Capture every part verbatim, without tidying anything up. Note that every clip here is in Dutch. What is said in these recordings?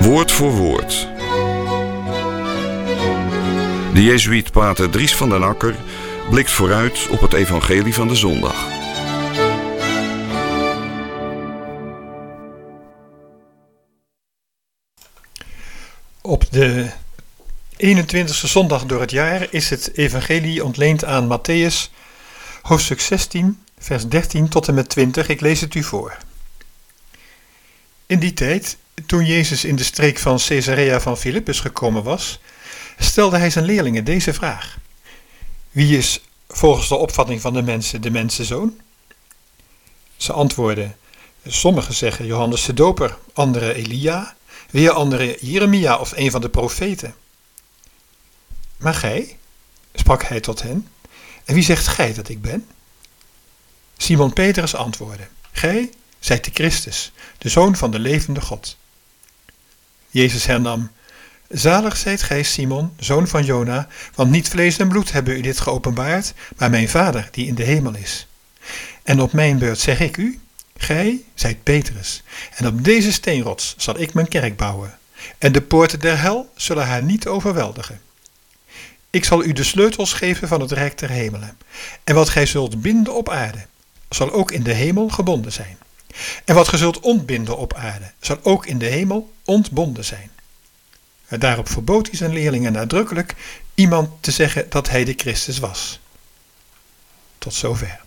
Woord voor woord. De jezuïet pater Dries van den Akker blikt vooruit op het evangelie van de zondag. Op de eenentwintigste zondag door het jaar is het evangelie ontleend aan Matthäus, hoofdstuk zestien, vers dertien tot en met twintig. Ik lees het u voor. In die tijd, toen Jezus in de streek van Caesarea van Philippus gekomen was, stelde hij zijn leerlingen deze vraag: wie is volgens de opvatting van de mensen de mensenzoon? Ze antwoordden: sommigen zeggen Johannes de Doper, anderen Elia, weer anderen Jeremia of een van de profeten. Maar gij, sprak hij tot hen, en wie zegt gij dat ik ben? Simon Petrus antwoordde: gij zijt de Christus, de Zoon van de levende God. Jezus hernam: zalig zijt gij, Simon, zoon van Jona, want niet vlees en bloed hebben u dit geopenbaard, maar mijn Vader die in de hemel is. En op mijn beurt zeg ik u: gij zijt Petrus, en op deze steenrots zal ik mijn kerk bouwen, en de poorten der hel zullen haar niet overweldigen. Ik zal u de sleutels geven van het rijk der hemelen, en wat gij zult binden op aarde, zal ook in de hemel gebonden zijn. En wat gij zult ontbinden op aarde, zal ook in de hemel ontbonden zijn. En daarop verbood hij zijn leerlingen nadrukkelijk iemand te zeggen dat hij de Christus was. Tot zover.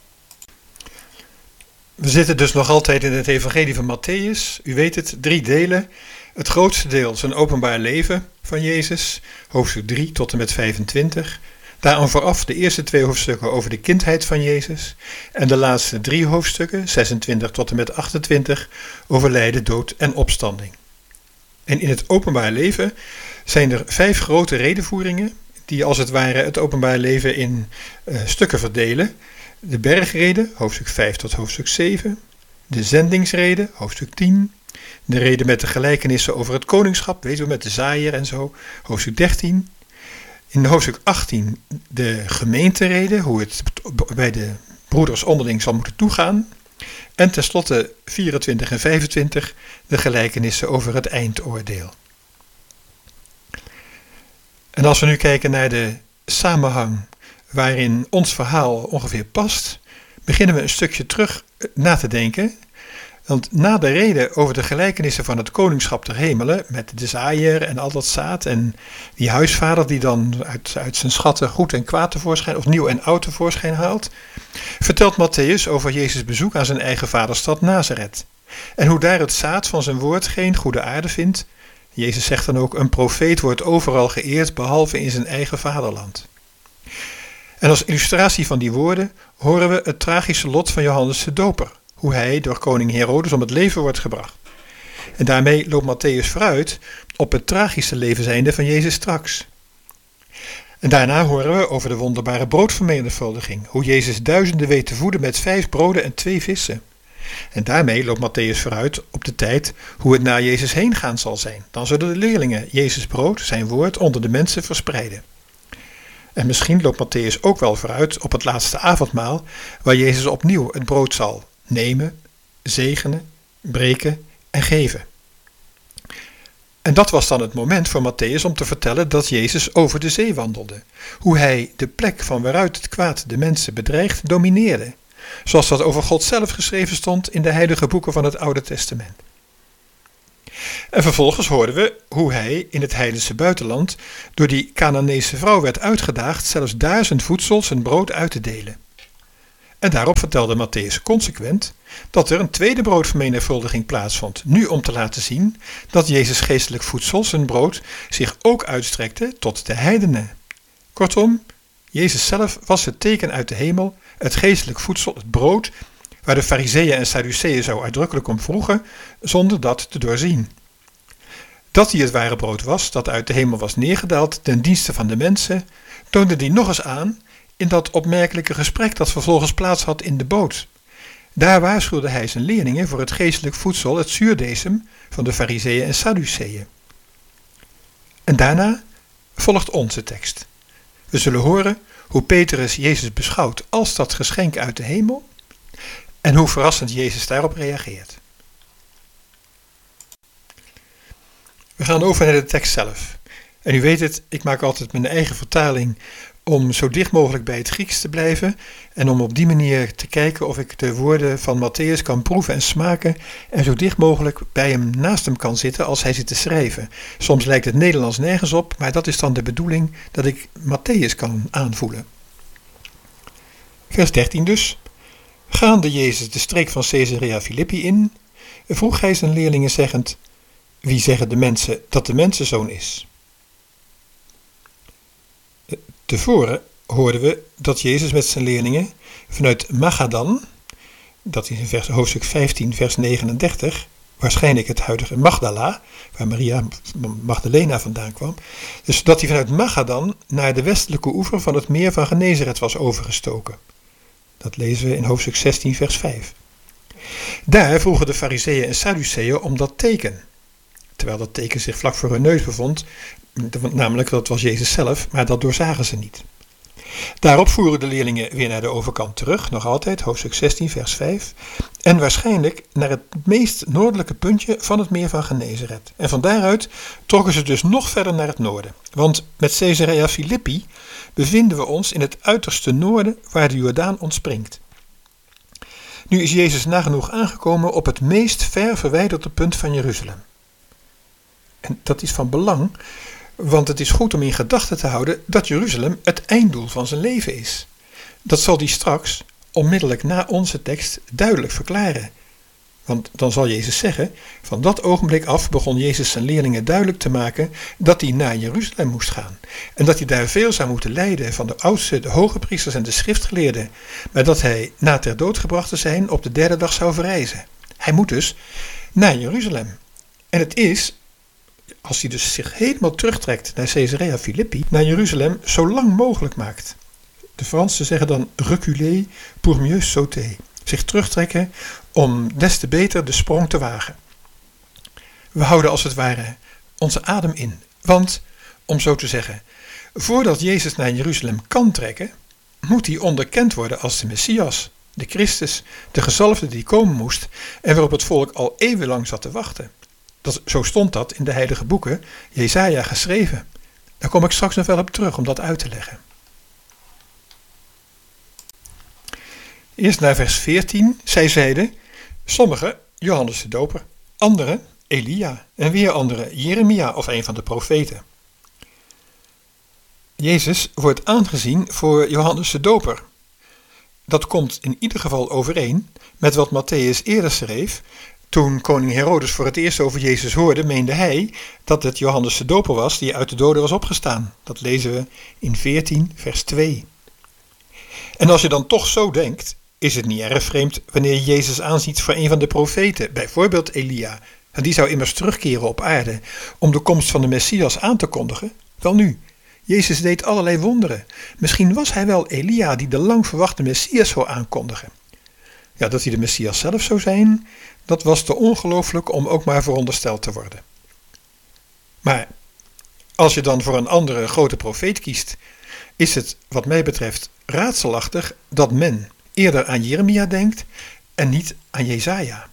We zitten dus nog altijd in het evangelie van Matthäus. U weet het, drie delen. Het grootste deel zijn openbaar leven van Jezus, hoofdstuk drie tot en met vijfentwintig. Daaraan vooraf de eerste twee hoofdstukken over de kindheid van Jezus. En de laatste drie hoofdstukken, zesentwintig tot en met achtentwintig, over lijden, dood en opstanding. En in het openbaar leven zijn er vijf grote redenvoeringen, die als het ware het openbaar leven in uh, stukken verdelen. De bergrede, hoofdstuk vijf tot hoofdstuk zeven. De zendingsrede, hoofdstuk tien. De reden met de gelijkenissen over het koningschap, weten we, met de zaaier en zo, hoofdstuk dertien. In hoofdstuk achttien de gemeenterede, hoe het bij de broeders onderling zal moeten toegaan. En tenslotte vierentwintig en vijfentwintig de gelijkenissen over het eindoordeel. En als we nu kijken naar de samenhang waarin ons verhaal ongeveer past, beginnen we een stukje terug na te denken. Want na de reden over de gelijkenissen van het koningschap der hemelen, met de zaaier en al dat zaad en die huisvader die dan uit, uit zijn schatten goed en kwaad tevoorschijn, of nieuw en oud tevoorschijn haalt, vertelt Matthäus over Jezus' bezoek aan zijn eigen vaderstad Nazareth. En hoe daar het zaad van zijn woord geen goede aarde vindt. Jezus zegt dan ook: een profeet wordt overal geëerd, behalve in zijn eigen vaderland. En als illustratie van die woorden horen we het tragische lot van Johannes de Doper, hoe hij door koning Herodes om het leven wordt gebracht. En daarmee loopt Matthäus vooruit op het tragische levenseinde van Jezus straks. En daarna horen we over de wonderbare broodvermenigvuldiging, hoe Jezus duizenden weet te voeden met vijf broden en twee vissen. En daarmee loopt Matthäus vooruit op de tijd hoe het na Jezus heen gaan zal zijn. Dan zullen de leerlingen Jezus brood, zijn woord, onder de mensen verspreiden. En misschien loopt Matthäus ook wel vooruit op het laatste avondmaal, waar Jezus opnieuw het brood zal nemen, zegenen, breken en geven. En dat was dan het moment voor Matthäus om te vertellen dat Jezus over de zee wandelde. Hoe hij de plek van waaruit het kwaad de mensen bedreigt domineerde. Zoals dat over God zelf geschreven stond in de heilige boeken van het Oude Testament. En vervolgens hoorden we hoe hij in het heidense buitenland door die Canaanese vrouw werd uitgedaagd zelfs daar zijn voedsel, zijn brood uit te delen. En daarop vertelde Matthäus consequent dat er een tweede broodvermenigvuldiging plaatsvond, nu om te laten zien dat Jezus geestelijk voedsel, zijn brood, zich ook uitstrekte tot de heidenen. Kortom, Jezus zelf was het teken uit de hemel, het geestelijk voedsel, het brood, waar de Farizeeën en Sadduceeën zo uitdrukkelijk om vroegen, zonder dat te doorzien. Dat hij het ware brood was, dat uit de hemel was neergedaald ten dienste van de mensen, toonde hij nog eens aan in dat opmerkelijke gesprek dat vervolgens plaats had in de boot. Daar waarschuwde hij zijn leerlingen voor het geestelijk voedsel, het zuurdesem van de Farizeeën en Sadduceeën. En daarna volgt onze tekst. We zullen horen hoe Petrus Jezus beschouwt als dat geschenk uit de hemel en hoe verrassend Jezus daarop reageert. We gaan over naar de tekst zelf. En u weet het, ik maak altijd mijn eigen vertaling om zo dicht mogelijk bij het Grieks te blijven en om op die manier te kijken of ik de woorden van Matthäus kan proeven en smaken en zo dicht mogelijk bij hem naast hem kan zitten als hij zit te schrijven. Soms lijkt het Nederlands nergens op, maar dat is dan de bedoeling dat ik Matthäus kan aanvoelen. Vers dertien dus. Gaande Jezus de streek van Caesarea Philippi in, vroeg hij zijn leerlingen zeggend: wie zeggen de mensen dat de mensenzoon is? Tevoren hoorden we dat Jezus met zijn leerlingen vanuit Magadan, dat is in vers, hoofdstuk vijftien, vers negenendertig, waarschijnlijk het huidige Magdala, waar Maria Magdalena vandaan kwam, dus dat hij vanuit Magadan naar de westelijke oever van het meer van Genezaret was overgestoken. Dat lezen we in hoofdstuk zestien, vers vijf. Daar vroegen de Farizeeën en Sadduceeën om dat teken, terwijl dat teken zich vlak voor hun neus bevond, namelijk dat was Jezus zelf, maar dat doorzagen ze niet. Daarop voeren de leerlingen weer naar de overkant terug, nog altijd, hoofdstuk zestien, vers vijf, en waarschijnlijk naar het meest noordelijke puntje van het meer van Genezaret. En van daaruit trokken ze dus nog verder naar het noorden, want met Caesarea Philippi bevinden we ons in het uiterste noorden waar de Jordaan ontspringt. Nu is Jezus nagenoeg aangekomen op het meest ver verwijderde punt van Jeruzalem. En dat is van belang, want het is goed om in gedachten te houden dat Jeruzalem het einddoel van zijn leven is. Dat zal hij straks, onmiddellijk na onze tekst, duidelijk verklaren. Want dan zal Jezus zeggen, van dat ogenblik af begon Jezus zijn leerlingen duidelijk te maken dat hij naar Jeruzalem moest gaan. En dat hij daar veel zou moeten lijden van de oudsten, de hoge priesters en de schriftgeleerden. Maar dat hij na ter dood gebracht te zijn op de derde dag zou verrijzen. Hij moet dus naar Jeruzalem. En het is, als hij dus zich helemaal terugtrekt naar Caesarea Philippi, naar Jeruzalem, zo lang mogelijk maakt. De Fransen zeggen dan reculer pour mieux sauter. Zich terugtrekken om des te beter de sprong te wagen. We houden als het ware onze adem in. Want, om zo te zeggen, voordat Jezus naar Jeruzalem kan trekken, moet hij onderkend worden als de Messias, de Christus, de gezalfde die komen moest en waarop het volk al eeuwenlang zat te wachten. Dat, zo stond dat in de heilige boeken, Jesaja geschreven. Daar kom ik straks nog wel op terug om dat uit te leggen. Eerst naar vers veertien. Zij zeiden, sommigen Johannes de Doper, anderen Elia en weer anderen Jeremia of een van de profeten. Jezus wordt aangezien voor Johannes de Doper. Dat komt in ieder geval overeen met wat Matthäus eerder schreef. Toen koning Herodes voor het eerst over Jezus hoorde, meende hij dat het Johannes de Doper was die uit de doden was opgestaan. Dat lezen we in veertien, vers twee. En als je dan toch zo denkt, is het niet erg vreemd wanneer je Jezus aanziet voor een van de profeten, bijvoorbeeld Elia. En die zou immers terugkeren op aarde om de komst van de Messias aan te kondigen. Wel nu, Jezus deed allerlei wonderen. Misschien was hij wel Elia die de lang verwachte Messias zou aankondigen. Ja, dat hij de Messias zelf zou zijn, dat was te ongelooflijk om ook maar verondersteld te worden. Maar als je dan voor een andere grote profeet kiest, is het wat mij betreft raadselachtig dat men eerder aan Jeremia denkt en niet aan Jesaja.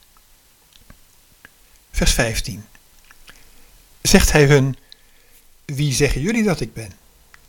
Vers vijftien. Zegt hij hun, wie zeggen jullie dat ik ben?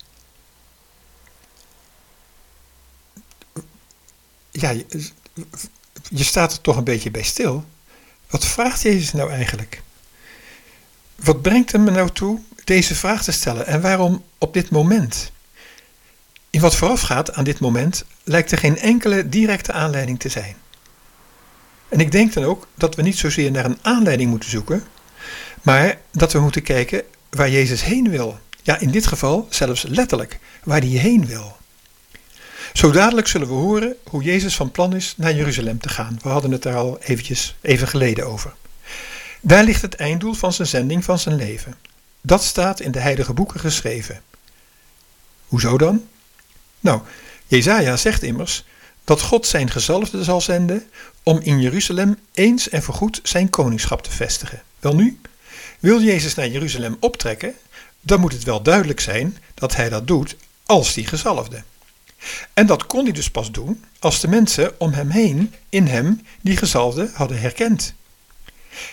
Ja, je, je staat er toch een beetje bij stil. Wat vraagt Jezus nou eigenlijk? Wat brengt hem er nou toe deze vraag te stellen en waarom op dit moment? In wat voorafgaat aan dit moment lijkt er geen enkele directe aanleiding te zijn. En ik denk dan ook dat we niet zozeer naar een aanleiding moeten zoeken, maar dat we moeten kijken waar Jezus heen wil. Ja, in dit geval zelfs letterlijk, waar hij heen wil. Zo dadelijk zullen we horen hoe Jezus van plan is naar Jeruzalem te gaan. We hadden het daar al eventjes even geleden over. Daar ligt het einddoel van zijn zending van zijn leven. Dat staat in de heilige boeken geschreven. Hoezo dan? Nou, Jesaja zegt immers dat God zijn gezalfde zal zenden om in Jeruzalem eens en voorgoed zijn koningschap te vestigen. Welnu, wil Jezus naar Jeruzalem optrekken, dan moet het wel duidelijk zijn dat hij dat doet als die gezalfde. En dat kon hij dus pas doen als de mensen om hem heen in hem die gezalfde hadden herkend.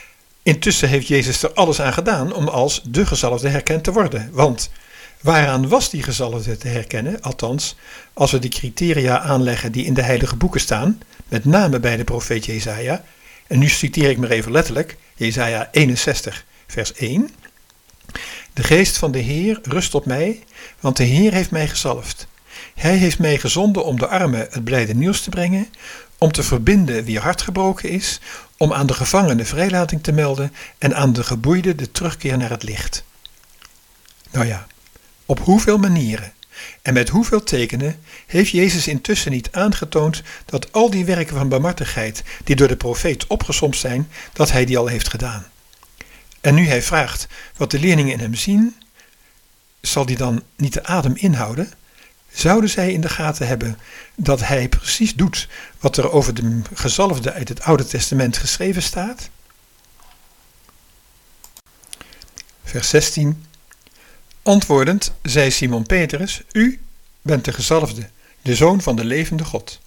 Intussen heeft Jezus er alles aan gedaan om als de gezalfde herkend te worden. Want waaraan was die gezalfde te herkennen? Althans, als we de criteria aanleggen die in de heilige boeken staan, met name bij de profeet Jesaja. En nu citeer ik maar even letterlijk, Jesaja eenenzestig, vers één. De geest van de Heer rust op mij, want de Heer heeft mij gezalfd. Hij heeft mij gezonden om de armen het blijde nieuws te brengen, om te verbinden wie hart gebroken is, om aan de gevangenen vrijlating te melden en aan de geboeiden de terugkeer naar het licht. Nou ja, op hoeveel manieren en met hoeveel tekenen heeft Jezus intussen niet aangetoond dat al die werken van barmhartigheid die door de profeet opgesomd zijn, dat hij die al heeft gedaan. En nu hij vraagt wat de leerlingen in hem zien, zal die dan niet de adem inhouden? Zouden zij in de gaten hebben dat hij precies doet wat er over de gezalfde uit het Oude Testament geschreven staat? Vers zestien. Antwoordend zei Simon Petrus, u bent de gezalfde, de zoon van de levende God.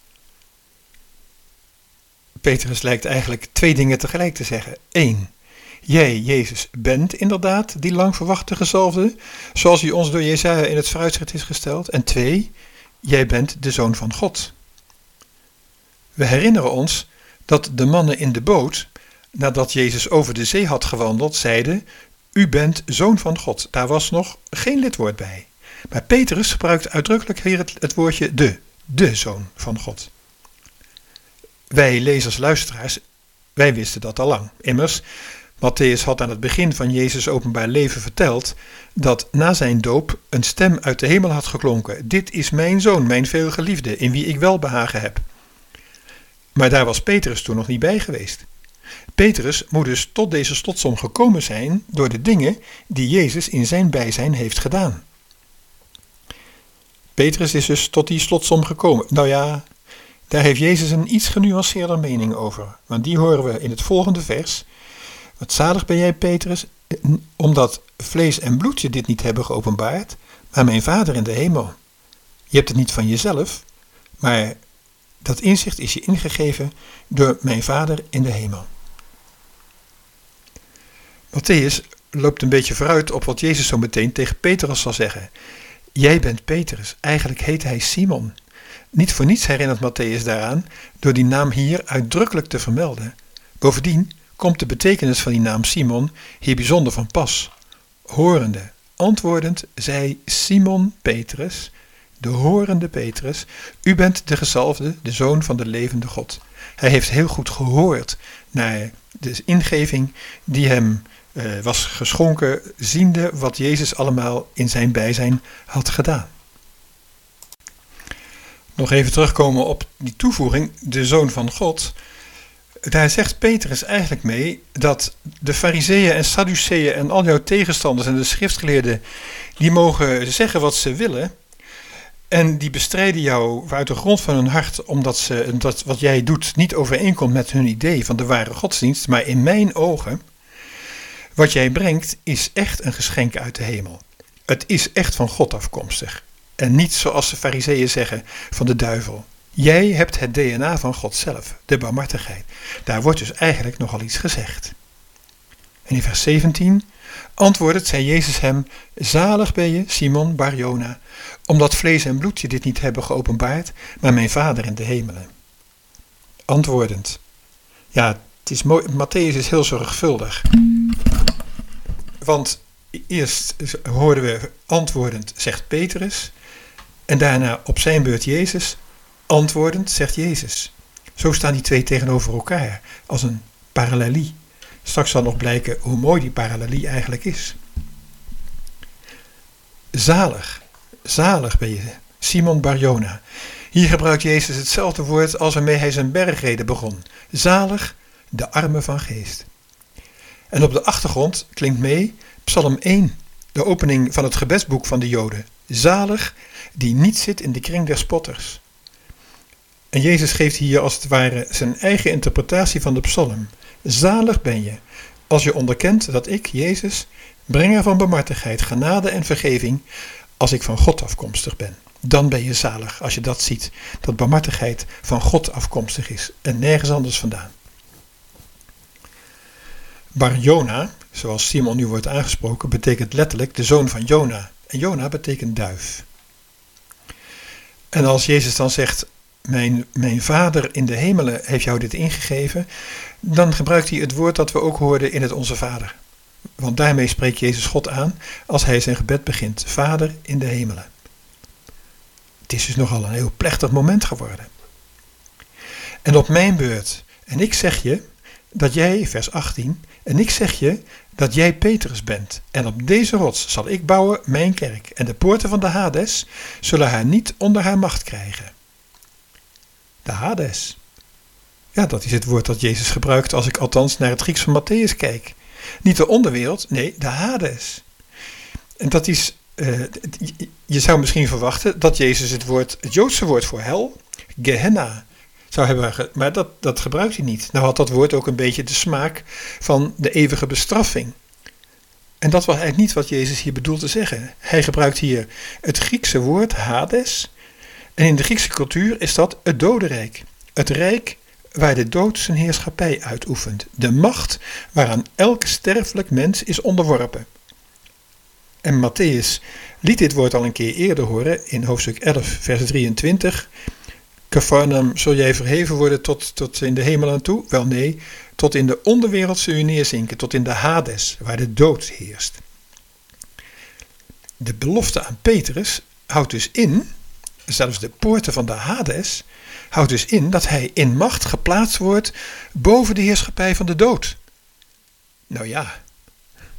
Petrus lijkt eigenlijk twee dingen tegelijk te zeggen. Eén, jij, Jezus, bent inderdaad die lang verwachte gezalfde, zoals hij ons door Jesaja in het vooruitzicht is gesteld. En twee, jij bent de Zoon van God. We herinneren ons dat de mannen in de boot, nadat Jezus over de zee had gewandeld, zeiden, u bent Zoon van God. Daar was nog geen lidwoord bij. Maar Petrus gebruikt uitdrukkelijk hier het, het woordje de, de Zoon van God. Wij lezers, luisteraars, wij wisten dat al lang. Immers, Mattheüs had aan het begin van Jezus' openbaar leven verteld dat na zijn doop een stem uit de hemel had geklonken. Dit is mijn zoon, mijn veelgeliefde, in wie ik welbehagen heb. Maar daar was Petrus toen nog niet bij geweest. Petrus moet dus tot deze slotsom gekomen zijn door de dingen die Jezus in zijn bijzijn heeft gedaan. Petrus is dus tot die slotsom gekomen. Nou ja, daar heeft Jezus een iets genuanceerder mening over. Want die horen we in het volgende vers. Wat zalig ben jij, Petrus, omdat vlees en bloed je dit niet hebben geopenbaard, maar mijn Vader in de hemel. Je hebt het niet van jezelf, maar dat inzicht is je ingegeven door mijn Vader in de hemel. Mattheüs loopt een beetje vooruit op wat Jezus zo meteen tegen Petrus zal zeggen. Jij bent Petrus, eigenlijk heet hij Simon. Niet voor niets herinnert Mattheüs daaraan door die naam hier uitdrukkelijk te vermelden. Bovendien komt de betekenis van die naam Simon hier bijzonder van pas. Horende, antwoordend, zei Simon Petrus, de horende Petrus, u bent de gezalfde, de zoon van de levende God. Hij heeft heel goed gehoord naar de ingeving die hem uh, was geschonken, ziende wat Jezus allemaal in zijn bijzijn had gedaan. Nog even terugkomen op die toevoeging, de Zoon van God. Daar zegt Petrus eigenlijk mee dat de Farizeeën en Sadduceeën en al jouw tegenstanders en de schriftgeleerden, die mogen zeggen wat ze willen. En die bestrijden jou uit de grond van hun hart, omdat ze, dat wat jij doet niet overeenkomt met hun idee van de ware godsdienst. Maar in mijn ogen, wat jij brengt, is echt een geschenk uit de hemel. Het is echt van God afkomstig. En niet zoals de Farizeeën zeggen van de duivel. Jij hebt het D N A van God zelf, de barmhartigheid. Daar wordt dus eigenlijk nogal iets gezegd. En in vers zeventien antwoordend zei Jezus hem, zalig ben je, Simon Bar-Jona, omdat vlees en bloed je dit niet hebben geopenbaard, maar mijn Vader in de hemelen. Antwoordend. Ja, het is mooi, Mattheüs is heel zorgvuldig. Want eerst hoorden we antwoordend, zegt Petrus, en daarna op zijn beurt Jezus, antwoordend, zegt Jezus. Zo staan die twee tegenover elkaar, als een parallelie. Straks zal nog blijken hoe mooi die parallelie eigenlijk is. Zalig, zalig ben je, Simon Bar-Jona. Hier gebruikt Jezus hetzelfde woord als waarmee hij zijn bergreden begon. Zalig, de armen van geest. En op de achtergrond klinkt mee Psalm één, de opening van het gebedsboek van de Joden. Zalig, die niet zit in de kring der spotters. En Jezus geeft hier als het ware zijn eigen interpretatie van de psalm. Zalig ben je, als je onderkent dat ik, Jezus, brenger van barmhartigheid, genade en vergeving, als ik van God afkomstig ben. Dan ben je zalig als je dat ziet, dat barmhartigheid van God afkomstig is en nergens anders vandaan. Bar Jona, zoals Simon nu wordt aangesproken, betekent letterlijk de zoon van Jona. En Jona betekent duif. En als Jezus dan zegt, mijn, mijn vader in de hemelen heeft jou dit ingegeven, dan gebruikt hij het woord dat we ook hoorden in het Onze Vader. Want daarmee spreekt Jezus God aan als hij zijn gebed begint. Vader in de hemelen. Het is dus nogal een heel plechtig moment geworden. En op mijn beurt, en ik zeg je dat jij, vers achttien, en ik zeg je dat jij Petrus bent. En op deze rots zal ik bouwen mijn kerk. En de poorten van de Hades zullen haar niet onder haar macht krijgen. De Hades. Ja, dat is het woord dat Jezus gebruikt als ik althans naar het Grieks van Matthäus kijk. Niet de onderwereld, nee, de Hades. En dat is, uh, je zou misschien verwachten dat Jezus het woord, het Joodse woord voor hel, Gehenna, zou hebben, maar dat, dat gebruikt hij niet. Nou had dat woord ook een beetje de smaak van de eeuwige bestraffing. En dat was eigenlijk niet wat Jezus hier bedoelt te zeggen. Hij gebruikt hier het Griekse woord Hades. En in de Griekse cultuur is dat het dodenrijk. Het rijk waar de dood zijn heerschappij uitoefent. De macht waaraan elk sterfelijk mens is onderworpen. En Matthäus liet dit woord al een keer eerder horen in hoofdstuk elf, vers drieëntwintig. Capharnaum, zul jij verheven worden tot, tot in de hemel aan toe? Wel nee, tot in de onderwereld zul je neerzinken, tot in de Hades, waar de dood heerst. De belofte aan Petrus houdt dus in, zelfs de poorten van de Hades, houdt dus in dat hij in macht geplaatst wordt boven de heerschappij van de dood. Nou ja,